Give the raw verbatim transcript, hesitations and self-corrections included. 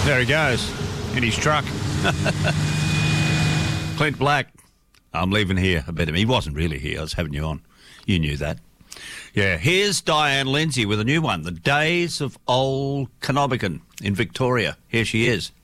There he goes, in his truck. Clint Black, I'm leaving here. I bet him. He wasn't really here. I was having you on. You knew that. Yeah, here's Diane Lindsay with a new one, The Days of Old Canobogan in Victoria. Here she is.